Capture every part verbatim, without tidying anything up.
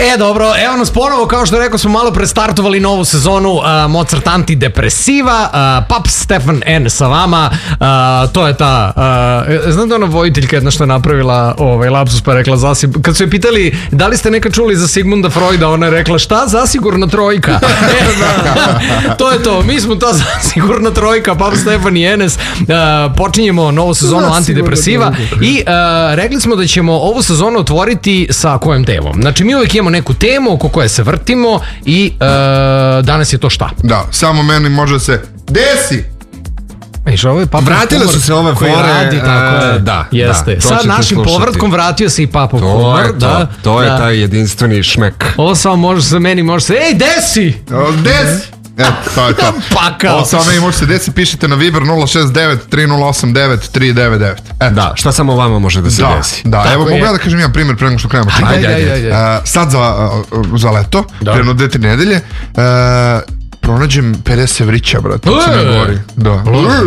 E, dobro, evo nas ponovo, kao što rekao smo malo prestartovali novu sezonu uh, Mozart antidepresiva, uh, Paps Stefan N sa vama, uh, to je ta, uh, znam da ona vojiteljka jedna što je napravila ovaj lapsus pa rekla, zasib... kad su je pitali da li ste nekad čuli za Sigmunda Freuda, ona je rekla šta, zasigurno trojka. E, da, to je to, mi smo ta zasigurno trojka, Paps Stefan i Enes, uh, počinjemo novu sezonu antidepresiva i uh, rekli smo da ćemo ovu sezonu otvoriti sa kojom temom. Znači mi uvijek imamo neku temu oko koje se vrtimo i uh, danas je to šta? Da, samo meni može se desi. Viš, ovo je Papa vratile su se ove koji fore, radi, tako je. Da, jeste. da, sad našim slušati. Povratkom vratio se i Papov humor. To, da, to je da. taj jedinstveni šmek. Ovo samo može se meni, može se, ej, desi! O, desi! Eto, to je to. Pa kao. Ovo samo meni može se desi, pišite na Viber nula šest devet tri nula osam devet tri devet devet. Eto. Da, šta samo vama može da se da, desi. Da, tako evo je. mogu ja da kažem jedan primjer pre nego što krenemo. Ajde, ajde, ajde. Uh, sad za, uh, za leto, preno dve, tri nedelje, uh, pronađem pedeset evrića, brate, u Crnoj Gori. Da.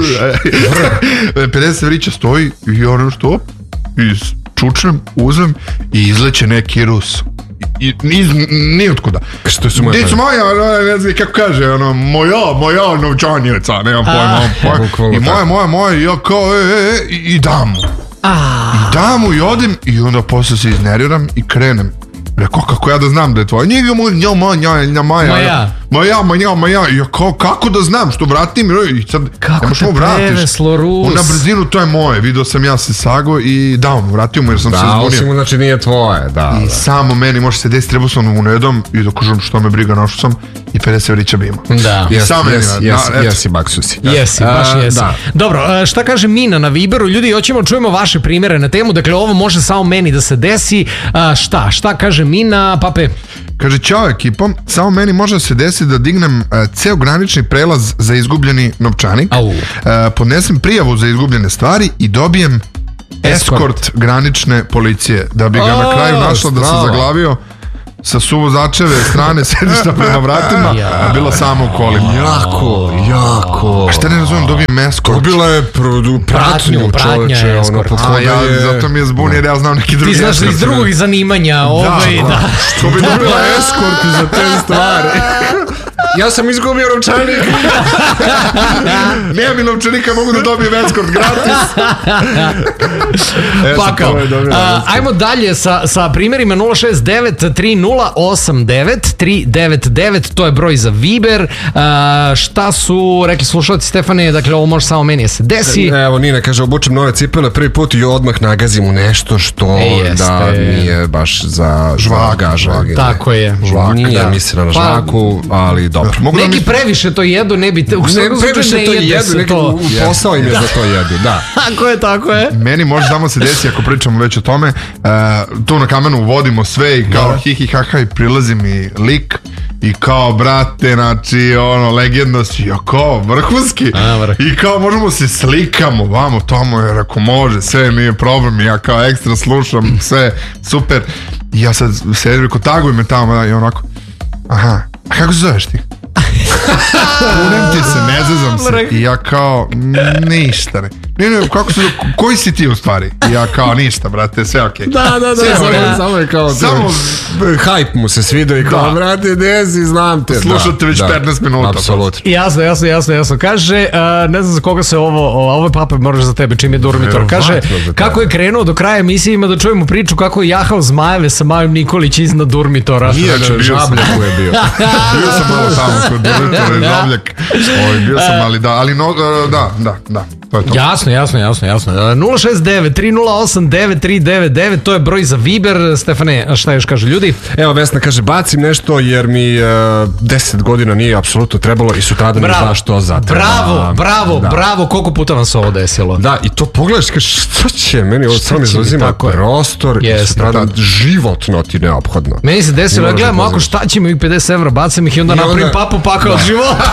pedeset evrića stoji i ono što iz čučnem, uzmem i izleće neki Rus. I, iz, nijotkuda. Što su moje? Gdje su moja, ne znam kako kaže, ono, moja, moja novčanjeca, nemam pojma, pojma. I moja, moja, moja, i ja kao, e, e, e, i dam mu. I dam mu i odem i onda posle se izneriram i krenem. Rekao, kako ja da znam da je tvoja? Njega moj, nja, ma, nja, nja, maja. Maja. Maja, maja, maja. I ja kao, kako da znam, što vratim? I sad, kako te preveslo, Rus? Na brzinu, to je moje. Video sam ja se sago i dao mu, vratio mu jer sam da, se zbunio. Da, osim mu, znači nije tvoje, da. I da. samo meni može se desiti, trebao sam mu nedom i da kažem što me briga, našao sam i pedeset evrića bi imao. Da. I Jes, samo jes, meni. jes, na, jesi, baksusi. Jesi, baš A, jesi. Da. Dobro, šta kaže Mina na Viberu? Ljudi, hoćemo čujemo vaše primjere na temu, dakle ovo može samo meni da se desi. A, šta? Šta kaže Mina, Pape? Kaže, čao ekipo, samo meni može se desiti da dignem uh, ceo granični prelaz za izgubljeni novčanik, uh, podnesem prijavu za izgubljene stvari i dobijem eskort, eskort granične policije, da bi ga oh, na kraju našla da se zaglavio sa suvozačeve strane sedišta prema vratima, ja. A bilo samo u kolima. Jako, jako. A šta ne razumijem, dobijem eskort. Dobila je pratnju, čoveče, ono, po a ja, je... zato mi je zbun, jer ja znam neki drugi. Ti znaš iz drugih zanimanja, ovaj, da. da. Što bi dobila eskort za te stvari. Ja sam izgubio novčanik. Nema mi novčanika, mogu da dobijem eskort gratis. Pakao. Ajmo dalje sa, sa primjerima nula šest devet tri nula osam devet tri devet devet, to je broj za Viber. A, šta su rekli slušalci, Stefane, dakle ovo može samo meni se desi. Evo Nina kaže, obučem nove cipele prvi put i odmah nagazim u nešto što e, da nije baš za žvaga. žvaga Tako je. Žvaka, nije mislila na žvaku, ali dobro. Mogu neki mi... previše to jedu, ne bi te... Ne, previše ne to jedu, neki to... posao im je da. Za to jedu, da. Tako je, tako je. Meni može samo se desi, ako pričamo već o tome, uh, tu na kamenu uvodimo sve i kao hi hi ha ha i prilazi mi lik i kao, brate, znači, ono, legendnost, ja kao, vrhunski. A, vrh. I kao, možemo se slikamo, vamo, tomo, jer ako može, sve nije problem, ja kao ekstra slušam, sve, super. I ja sad sedim, reko, taguj me tamo, i onako, aha, a kako se zoveš ti? Kunem ti se, ne zezam se. I ja kao, ništa ne. Ne, ne, kako se, koji si ti u stvari? I ja kao, ništa, brate, sve okej. Okay. Da, da, da. Sve samo, je, samo je kao, samo hype mu se svidio i kao, da. Brate, desi, znam te. Slušate već da, petnaest minuta. Apsolutno. Jasno, jasno, jasno, jasno. Kaže, uh, ne znam za koga se ovo, ovo je Pape, moraš za tebe, čim je Durmitor. Kaže, kako je krenuo do kraja emisije, ima da čujemo priču kako je jahao zmajeve sa Majom Nikolić iznad Durmitora. Nije, znači, žabljaku je bio. Bio sam malo tamo kod Durmitora i žabljak. Oj, bio sam, ali da, ali no, da, da, da. To je to. Jasno, jasno, jasno, jasno. nula šest devet tri nula osam devet tri devet devet, to je broj za Viber. Stefane, šta još kažu ljudi? Evo, Vesna kaže, bacim nešto jer mi uh, deset godina nije apsolutno trebalo i sutra da mi zna što zatreba. Bravo, bravo, da. bravo, koliko puta vam se ovo desilo? Da, i to pogledaš, kaže, šta će meni, ovo samo mi zauzima prostor i sutra da životno ti neophodno. Meni se desilo, ja gledam, ako šta će mi pedeset evra, bacam ih i onda I napravim onda... papu pakao od života.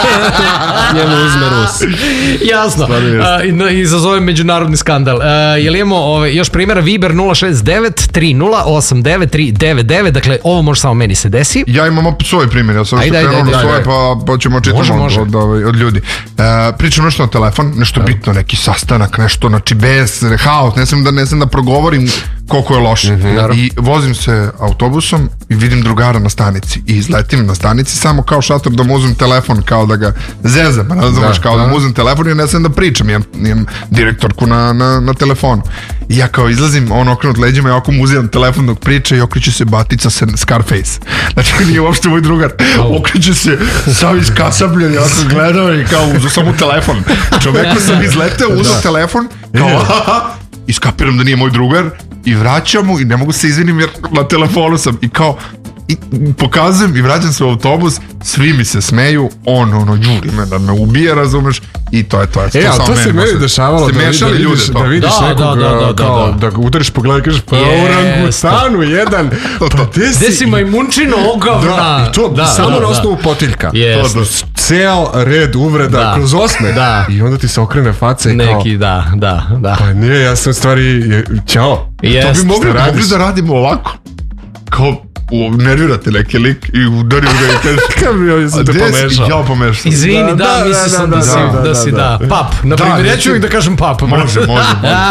Njemu uzme Rus. Jasno. Uh, i izazovem međunarodni skandal. Uh, jel imamo ove, još primjera? Viber nula šest devet tri nula osam devet tri devet devet, dakle ovo može samo meni se desi. Ja imam opet svoj primjer, ja sam što krenuo na svoje, pa, pa ćemo čitati od, od, od ljudi. Uh, pričam nešto na telefon, nešto bitno, neki sastanak, nešto, znači bez, haos, ne sam da, ne sam da progovorim koliko je loše. Mm-hmm. I vozim se autobusom i vidim drugara na stanici i izletim na stanici samo kao šator da mu uzmem telefon, kao da ga zezam, razumeš, da, kao da, da mu uzmem telefon i ne sam da pričam, imam, imam direktorku na, na, na telefonu. I ja kao izlazim, on okrenut leđima i oko mu uzimam telefon dok priča i okreće se batica se Scarface. Znači nije uopšte moj drugar. Okreće se sav iskasabljen, ja sam gledao i kao uzao sam mu telefon. Čoveku sam izleteo, uzao da. telefon, kao aha, i skapiram da nije moj drugar i vraćam mu i ne mogu se izvinim jer na telefonu sam i kao i pokazujem i vraćam se u autobus, svi mi se smeju, on ono juri me da me ubije, razumeš, i to je to. E, a to se meni dešavalo da, da, da, vidiš, da vidiš da, nekog da, da, da, kao, da, da. da udariš po glavi i kažeš pa yes, orangutanu jedan, pa gde si? Gde si majmunčino ogavna? Da, i to da, samo da, na osnovu da. potiljka. Yes. To, da, ceo red uvreda da. kroz osme. Da. I onda ti se okrene faca i kao... Neki, da, da, da. Pa nije, ja sam stvari, ćao. Yes. To bi mogli, mogli da radimo ovako. Kao... nervirate neki lik i udario ga i kažeš ja sam te pomešao. Ja pomešao. Izvini, da, da, da mislio sam da, da, da, da, da, da si da. da. Pap, na primjer, ja ću uvijek da kažem pap. Može, može, može.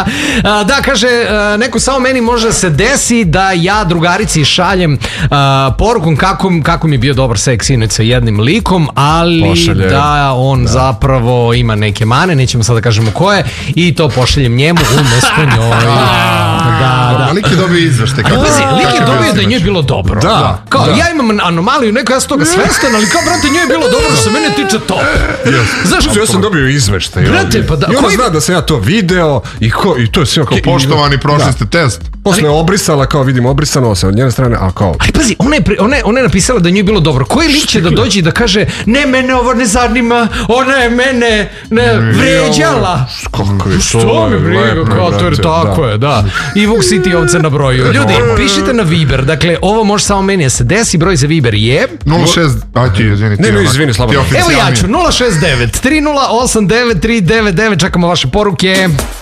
Da, kaže, neko samo meni može se desi da ja drugarici šaljem uh, porukom kako, kako mi je bio dobar seks sinoć sa jednim likom, ali pošalje. da on da. zapravo ima neke mane, nećemo sad da kažemo koje, i to pošaljem njemu umesto njoj. Da, da. Lik je dobio izveštaj. Pazi, lik je dobio da je njoj bilo dobro. Da, da, kao da. ja imam anomaliju, neko ja sam toga svestan, ali kao brate njoj je bilo dobro što se mene tiče to. Yes. Znaš, ja sam dobio izveštaj. Brate, pa da. I ona koji... zna da sam ja to video i, ko, i to je sve okej. Kao poštovani, prošli ste test. Posle ali... obrisala, kao vidim obrisano se od njene strane, a kao... Ali pazi, ona je, ona je, ona je napisala da njoj je bilo dobro. Koji lik će da dođe i da kaže ne, mene ovo ne zanima, ona je mene ne, vređala. Kako je to? Što mi briga, kao to je tako je, da. I Vuk City ovce na broju. Ljudi, pišite na Viber, dakle, ovo može samo meni da se desi, broj za Viber je... nula šest, aj ti, izvini. Ne, ne, izvini, slabo. Evo ja ću, nula šest devet tri nula osam devet tri devet devet, čekamo vaše poruke.